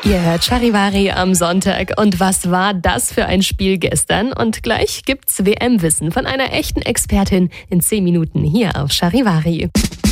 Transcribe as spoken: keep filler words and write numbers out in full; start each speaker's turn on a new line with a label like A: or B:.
A: Ihr hört Charivari am Sonntag. Und was war das für ein Spiel gestern? Und gleich gibt's W M-Wissen von einer echten Expertin in zehn Minuten hier auf Charivari.